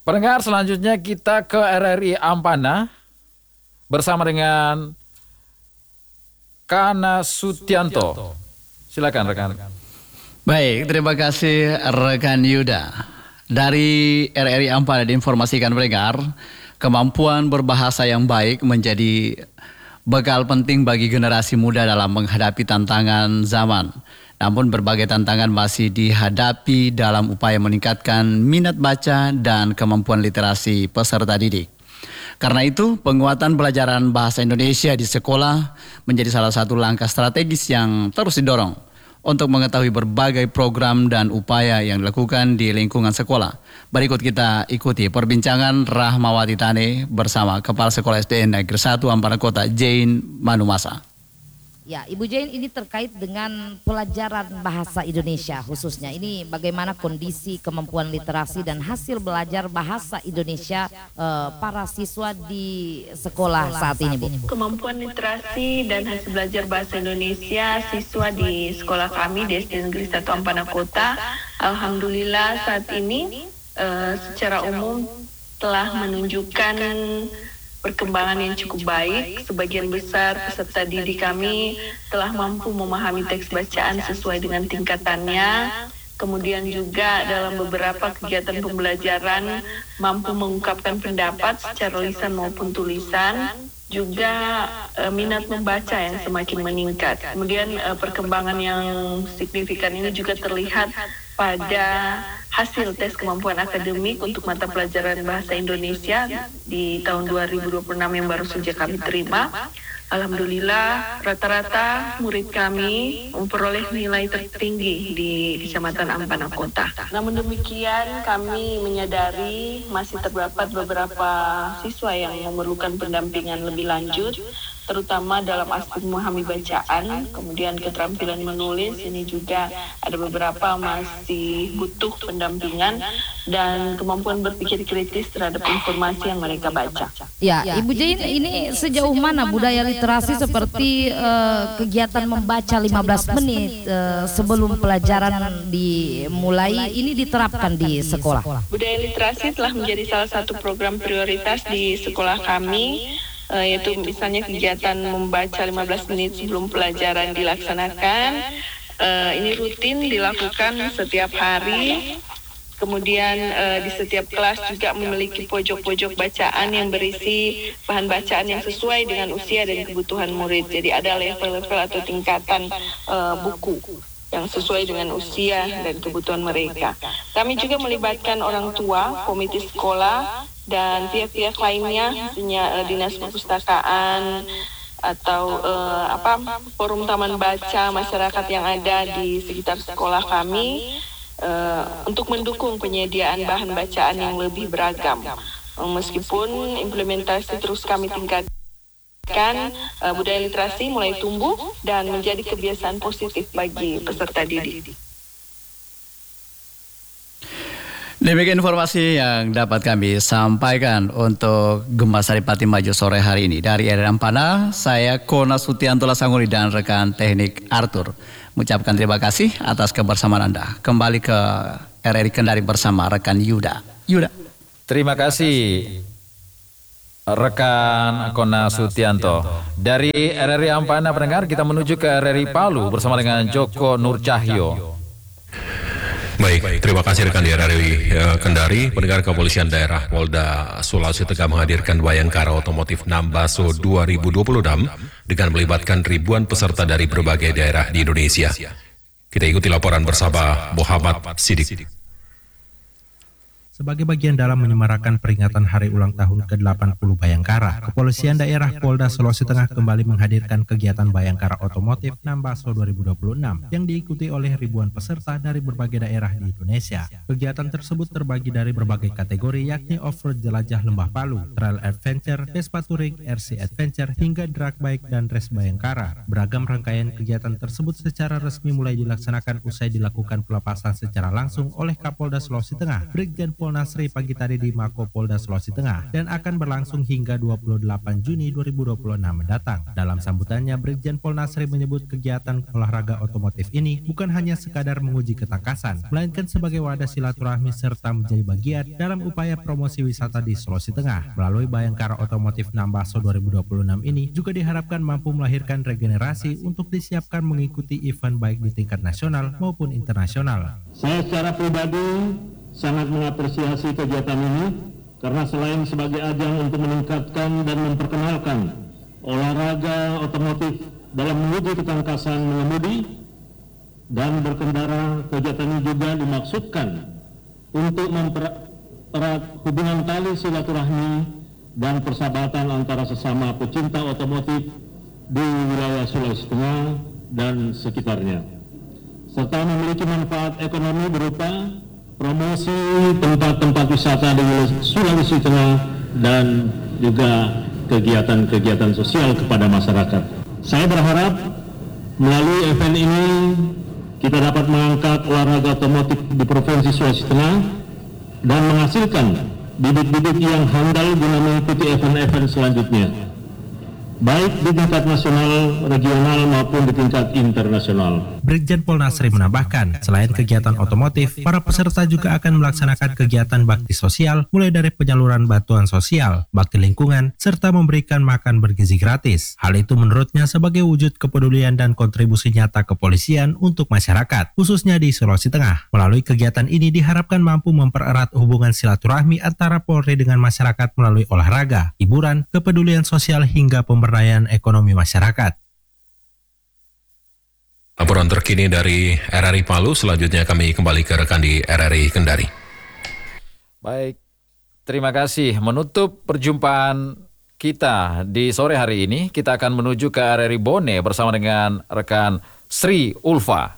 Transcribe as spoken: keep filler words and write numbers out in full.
Pendengar, selanjutnya kita ke R R I Ampana bersama dengan Kana Sutianto. Silakan rekan. Baik, terima kasih rekan Yuda. Dari R R I Ampana diinformasikan pendengar, kemampuan berbahasa yang baik menjadi bekal penting bagi generasi muda dalam menghadapi tantangan zaman. Namun berbagai tantangan masih dihadapi dalam upaya meningkatkan minat baca dan kemampuan literasi peserta didik. Karena itu, penguatan pelajaran bahasa Indonesia di sekolah menjadi salah satu langkah strategis yang terus didorong untuk mengetahui berbagai program dan upaya yang dilakukan di lingkungan sekolah. Berikut kita ikuti perbincangan Rahmawati Tane bersama Kepala Sekolah S D N Negeri satu Ampana Kota, Jane Manumasa. Ya, Ibu Jane, ini terkait dengan pelajaran bahasa Indonesia khususnya. Ini bagaimana kondisi kemampuan literasi dan hasil belajar bahasa Indonesia eh, para siswa di sekolah saat ini, Bu? Kemampuan literasi dan hasil belajar bahasa Indonesia siswa di sekolah kami di S D Negeri satu Ampana Kota, alhamdulillah saat ini eh, secara umum telah menunjukkan perkembangan yang cukup baik. Sebagian besar peserta didik kami telah mampu memahami teks bacaan sesuai dengan tingkatannya. Kemudian juga dalam beberapa kegiatan pembelajaran mampu mengungkapkan pendapat secara lisan maupun tulisan. Juga e, minat membaca yang semakin meningkat. Kemudian e, perkembangan yang signifikan ini juga terlihat pada hasil tes kemampuan akademik untuk mata pelajaran bahasa Indonesia di tahun dua ribu dua puluh enam yang baru saja kami terima. Alhamdulillah, rata-rata murid kami memperoleh nilai tertinggi di Kecamatan Ampana Kota. Namun demikian, kami menyadari masih terdapat beberapa siswa yang memerlukan pendampingan lebih lanjut, terutama dalam aspek memahami bacaan, kemudian keterampilan menulis. Ini juga ada beberapa masih butuh pendampingan dan kemampuan berpikir kritis terhadap informasi yang mereka baca. Ya, Ibu Jane, ini sejauh mana budaya literasi seperti uh, kegiatan membaca lima belas menit uh, sebelum pelajaran dimulai ini diterapkan di sekolah? Budaya literasi telah menjadi salah satu program prioritas di sekolah kami, uh, yaitu misalnya kegiatan membaca lima belas menit sebelum pelajaran dilaksanakan. Uh, ini rutin dilakukan setiap hari. Kemudian uh, di setiap kelas juga memiliki pojok-pojok bacaan yang berisi bahan bacaan yang sesuai dengan usia dan kebutuhan murid. Jadi ada level-level atau tingkatan uh, buku yang sesuai dengan usia dan kebutuhan mereka. Kami juga melibatkan orang tua, komite sekolah, dan pihak-pihak lainnya, misalnya uh, dinas perpustakaan atau uh, apa forum taman baca masyarakat yang ada di sekitar sekolah kami. Uh, untuk mendukung penyediaan bahan bacaan yang lebih beragam. Uh, meskipun implementasi terus kami tingkatkan, uh, budaya literasi mulai tumbuh dan menjadi kebiasaan positif bagi peserta didik. Demikian informasi yang dapat kami sampaikan untuk Gemah Saripati Maju sore hari ini. Dari R R I Ampana, saya Kona Sutianto Lasanguri dan rekan teknik Arthur mengucapkan terima kasih atas kebersamaan Anda. Kembali ke R R I Kendari bersama rekan Yuda. Yuda. Terima kasih rekan Kona Sutianto. Dari R R I Ampana pendengar, kita menuju ke R R I Palu bersama dengan Joko Nurcahyo. Baik, terima kasih rekan di R R I Kendari. Pendengar, Kepolisian Daerah Polda Sulawesi Tengah menghadirkan Bayangkara Otomotif Nambaso dua ribu dua puluh enam dengan melibatkan ribuan peserta dari berbagai daerah di Indonesia. Kita ikuti laporan bersama Muhammad Sidik. Sebagai bagian dalam menyemarakan peringatan hari ulang tahun ke delapan puluh Bayangkara, Kepolisian Daerah Polda Sulawesi Tengah kembali menghadirkan kegiatan Bayangkara Otomotif Nambaso dua ribu dua puluh enam yang diikuti oleh ribuan peserta dari berbagai daerah di Indonesia. Kegiatan tersebut terbagi dari berbagai kategori, yakni off-road jelajah lembah Palu, trail adventure, Vespa touring, R C adventure, hingga drag bike dan race Bayangkara. Beragam rangkaian kegiatan tersebut secara resmi mulai dilaksanakan usai dilakukan pelepasan secara langsung oleh Kapolda Sulawesi Tengah, Brigjen Pol Polnasri pagi tadi di Mako Polda Sulawesi Tengah dan akan berlangsung hingga dua puluh delapan Juni dua ribu dua puluh enam mendatang. Dalam sambutannya, Brigjen Polnasri menyebut kegiatan olahraga otomotif ini bukan hanya sekadar menguji ketangkasan, melainkan sebagai wadah silaturahmi serta menjadi bagian dalam upaya promosi wisata di Sulawesi Tengah. Melalui Bayangkara Otomotif Nambaso dua ribu dua puluh enam ini juga diharapkan mampu melahirkan regenerasi untuk disiapkan mengikuti event baik di tingkat nasional maupun internasional. Saya secara pribadi sangat mengapresiasi kegiatan ini karena selain sebagai ajang untuk meningkatkan dan memperkenalkan olahraga otomotif dalam menguji ketangkasan mengemudi dan berkendara, kegiatan ini juga dimaksudkan untuk mempererat hubungan tali silaturahmi dan persahabatan antara sesama pecinta otomotif di wilayah Sulawesi Tengah dan sekitarnya, serta memiliki manfaat ekonomi berupa promosi tempat-tempat wisata di Sulawesi Tengah dan juga kegiatan-kegiatan sosial kepada masyarakat. Saya berharap melalui event ini kita dapat mengangkat olahraga otomotif di Provinsi Sulawesi Tengah dan menghasilkan bibit-bibit yang handal guna mengikuti event-event selanjutnya, baik di tingkat nasional, regional maupun di tingkat internasional. Brigjen Polnasri menambahkan, selain kegiatan otomotif, para peserta juga akan melaksanakan kegiatan bakti sosial mulai dari penyaluran bantuan sosial, bakti lingkungan, serta memberikan makan bergizi gratis. Hal itu menurutnya sebagai wujud kepedulian dan kontribusi nyata kepolisian untuk masyarakat, khususnya di Sulawesi Tengah. Melalui kegiatan ini diharapkan mampu mempererat hubungan silaturahmi antara Polri dengan masyarakat melalui olahraga, hiburan, kepedulian sosial hingga pemberdayaan ekonomi masyarakat. Laporan terkini dari R R I Palu, selanjutnya kami kembali ke rekan di R R I Kendari. Baik, terima kasih. Menutup perjumpaan kita di sore hari ini, kita akan menuju ke R R I Bone bersama dengan rekan Sri Ulfa.